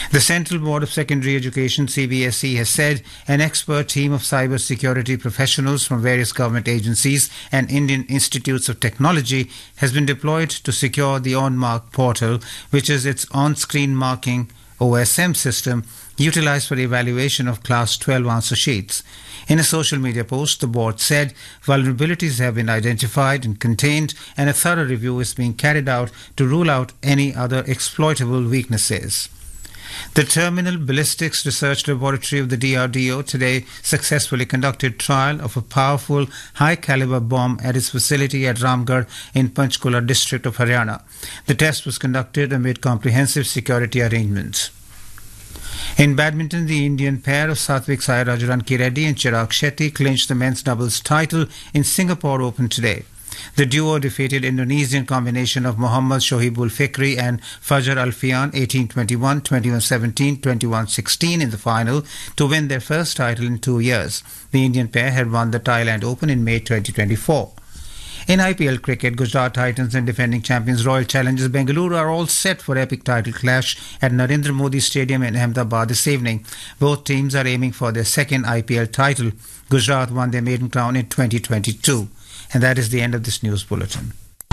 The Central Board of Secondary Education (CBSE) has said an expert team of cybersecurity professionals from various government agencies and Indian Institutes of Technology has been deployed to secure the OnMark portal, which is its on-screen marking OSM system utilized for the evaluation of Class 12 answer sheets. In a social media post, the board said vulnerabilities have been identified and contained, and a thorough review is being carried out to rule out any other exploitable weaknesses. The Terminal Ballistics Research Laboratory of the DRDO today successfully conducted trial of a powerful high-caliber bomb at its facility at Ramgarh in Panchkula district of Haryana. The test was conducted amid comprehensive security arrangements. In badminton, the Indian pair of Satvik Sairaj Rankireddy and Chirag Shetty clinched the men's doubles title in Singapore Open today. The duo defeated Indonesian combination of Muhammad Shohibul Fikri and Fajar Alfian 18-21, 21-17, 21-16 in the final to win their first title in 2 years. The Indian pair had won the Thailand Open in May 2024. In IPL cricket, Gujarat Titans and defending champions Royal Challengers Bengaluru are all set for epic title clash at Narendra Modi Stadium in Ahmedabad this evening. Both teams are aiming for their second IPL title. Gujarat won their maiden crown in 2022. And that is the end of this news bulletin.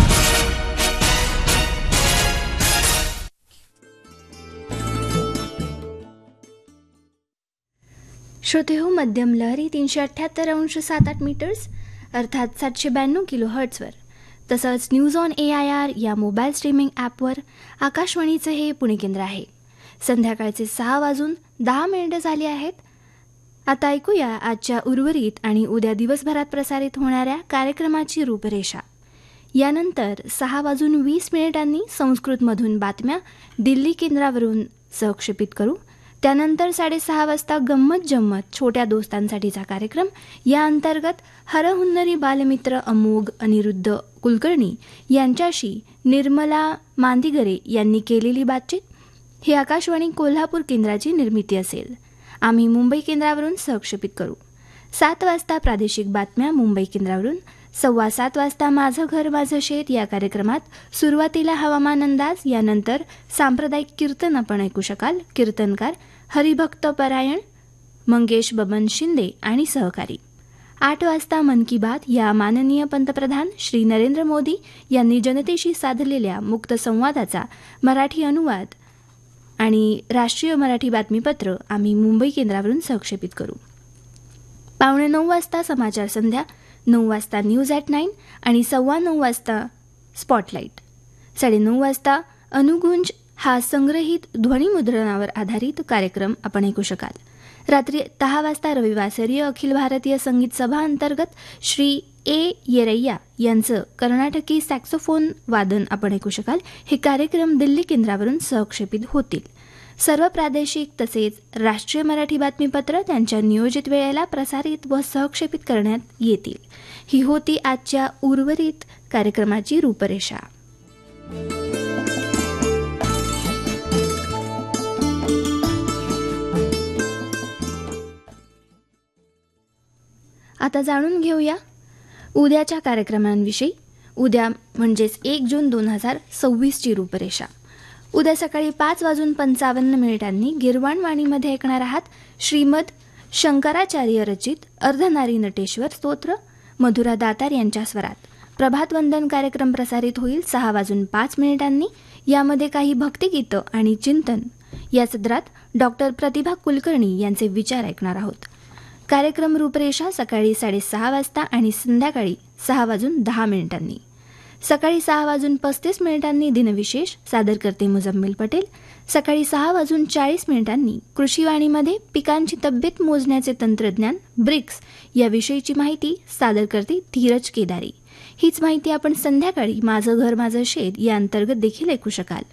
श्रोते हो, मध्यम लहरी 378.78 metres अर्थात 792 kilo हर्ट्झवर तसंच news on AIR या mobile streaming ॲपवर आकाशवाणीचं हे पुणे केंद्र आहे. संध्याकाळचे 6:10 झाले आहेत. आता ऐकूया आजच्या उर्वरित आणि उद्या दिवसभरात प्रसारित होणाऱ्या कार्यक्रमाची रूपरेषा. यानंतर 6:20 संस्कृतमधून बातम्या दिल्ली केंद्रावरून सहक्षेपित करू. त्यानंतर 6:30 वाजता गंमत जम्मत छोट्या दोस्तांसाठीचा कार्यक्रम. या अंतर्गत हरहुन्नरी बालमित्र अमोघ अनिरुद्ध कुलकर्णी यांच्याशी निर्मला मांदिगरे यांनी केलेली बातचीत. ही आकाशवाणी कोल्हापूर केंद्राची निर्मिती असेल. आम्ही मुंबई केंद्रावरून सहक्षेपित करू. 7 वाजता प्रादेशिक बातम्या मुंबई केंद्रावरून. 7:15 वाजता माझं घर माझं शेत या कार्यक्रमात सुरुवातीला हवामान अंदाज, यानंतर सांप्रदायिक कीर्तन आपण ऐकू शकाल. कीर्तनकार हरिभक्त परायण मंगेश बबन शिंदे आणि सहकारी. 8 वाजता मन की बात या माननीय पंतप्रधान श्री नरेंद्र मोदी यांनी जनतेशी साधलेल्या मुक्त संवादाचा मराठी अनुवाद आणि राष्ट्रीय मराठी बातमीपत्र आम्ही मुंबई केंद्रावरून सहक्षेपित करू. 8:45 वाजता समाचार संध्या. 9 वाजता न्यूज ॲट 9 आणि 9:15 वाजता स्पॉटलाईट. 9:30 वाजता अनुगुंज हा संग्रहित ध्वनिमुद्रणावर आधारित कार्यक्रम आपण ऐकू शकाल. रात्री 10 वाजता रविवासरीय अखिल भारतीय संगीत सभा अंतर्गत श्री ए येरैया यांचं कर्नाटकी सॅक्सोफोन वादन आपण ऐकू शकाल. हे कार्यक्रम दिल्ली केंद्रावरून सहक्षेपित होतील. सर्व प्रादेशिक तसेच राष्ट्रीय मराठी बातमीपत्र त्यांच्या नियोजित वेळेला प्रसारित व सहक्षेपित करण्यात येतील. ही होती आजच्या उर्वरित कार्यक्रमाची रूपरेषा. आता जाणून घेऊया उद्याच्या कार्यक्रमांविषयी. उद्या म्हणजेच 1 जून 2026 ची रूपरेषा. उद्या सकाळी 5:55 गिरवाणवाणीमध्ये ऐकणार आहात श्रीमद शंकराचार्य रचित अर्धनारी नटेश्वर स्तोत्र मधुरा दातार यांच्या स्वरात. प्रभातवंदन कार्यक्रम प्रसारित होईल 6:05. यामध्ये काही भक्तिगीतं आणि चिंतन या सदरात डॉक्टर प्रतिभा कुलकर्णी यांचे विचार ऐकणार आहोत. कार्यक्रम रूपरेषा सकाळी 6:30 वाजता आणि संध्याकाळी 6:10. सकाळी 6:35 दिनविशेष सादर करते मुजम्मिल पटेल. सकाळी 6:40 कृषीवाणीमध्ये पिकांची तब्येत मोजण्याचे तंत्रज्ञान ब्रिक्स याविषयीची माहिती सादर करते धीरज केदारी. हीच माहिती आपण संध्याकाळी माझं घर माझं शेत या अंतर्गत देखील ऐकू शकाल.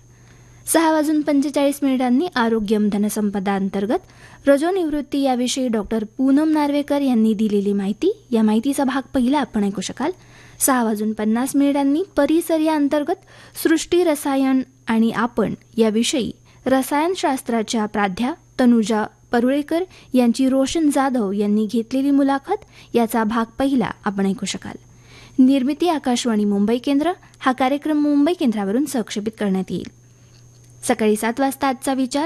6:45 आरोग्यम धनसंपदा अंतर्गत रजोनिवृत्ती याविषयी डॉक्टर पूनम नार्वेकर यांनी दिलेली माहिती. या माहितीचा भाग पहिला आपण ऐकू शकाल. 6:50 परिसर या अंतर्गत सृष्टी रसायन आणि आपण याविषयी रसायनशास्त्राच्या प्राध्या तनुजा परुळेकर यांची रोशन जाधव यांनी घेतलेली मुलाखत याचा भाग पहिला आपण ऐकू शकाल. निर्मिती आकाशवाणी मुंबई केंद्र. हा कार्यक्रम मुंबई केंद्रावरून सहक्षेपित करण्यात येईल. सकाळी 7 वाजता आजचा विचार